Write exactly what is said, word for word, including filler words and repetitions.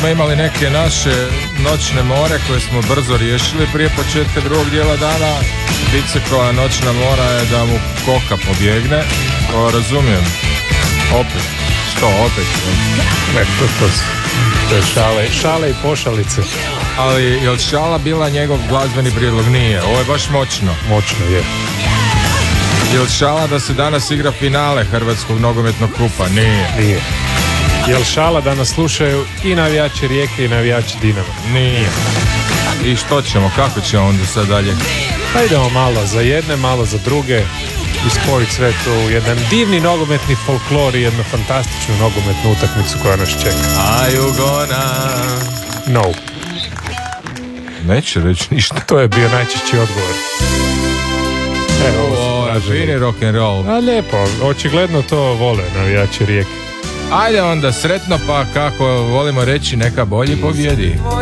smo imali neke naše noćne more koje smo brzo riješili prije početka drugog dijela dana. Bicekova noćna mora je da mu koka pobjegne. To razumijem. Opet. Što opet? Ne, to, to, to je šale, šale i pošalice. Ali je li šala bila njegov glazbeni prijedlog? Nije. Ovo je baš moćno. Moćno je. Je li šala da se danas igra finale Hrvatskog nogometnog kupa? Nije. Nije. Je li šala da nas slušaju i navijači Rijeke i navijači Dinama? Nije. I što ćemo? Kako ćemo onda sad dalje? Pa idemo malo za jedne, malo za druge i spojiti sve to u jedan divni nogometni folklor i jednu fantastičnu nogometnu utakmicu koja nas čeka. Are you gonna... No. Neće reći ništa. To je bio najčešći odgovor. Evo, ovo O, fini rock'n'roll. A lijepo, očigledno to vole navijači Rijeke. Ajde onda, sretno, pa kako volimo reći, neka bolji pobjedi.